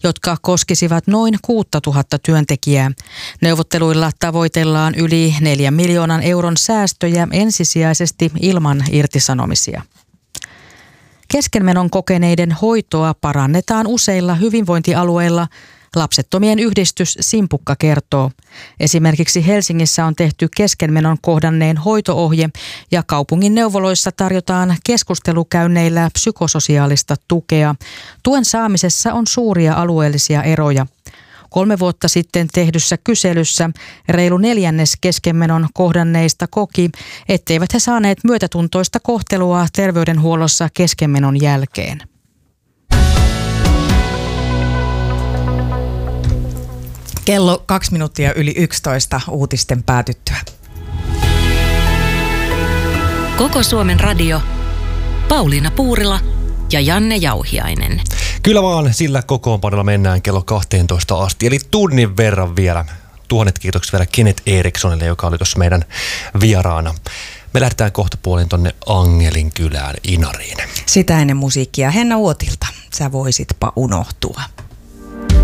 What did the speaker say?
jotka koskisivat noin 6000 työntekijää. Neuvotteluilla tavoitellaan yli 4 miljoonan euron säästöjä ensisijaisesti ilman irtisanomisia. Keskenmenon kokeneiden hoitoa parannetaan useilla hyvinvointialueilla, Lapsettomien yhdistys Simpukka kertoo. Esimerkiksi Helsingissä on tehty keskenmenon kohdanneen hoito-ohje ja kaupungin neuvoloissa tarjotaan keskustelukäynneillä psykososiaalista tukea. Tuen saamisessa on suuria alueellisia eroja. 3 vuotta sitten tehdyssä kyselyssä reilu 1/4 keskenmenon kohdanneista koki, etteivät he saaneet myötätuntoista kohtelua terveydenhuollossa keskenmenon jälkeen. Kello 11:02 uutisten päätyttyä. Koko Suomen radio, Pauliina Puurila ja Janne Jauhiainen. Kyllä vaan, sillä kokoonpanolla mennään kello 12 asti, eli tunnin verran vielä. Tuhannet kiitokset vielä Kenneth Erikssonille, joka oli tuossa meidän vieraana. Me lähdetään kohta puolin tonne Angelin kylään Inariin. Sitä ennen musiikkia Henna Uotilta. Sä voisitpa unohtua.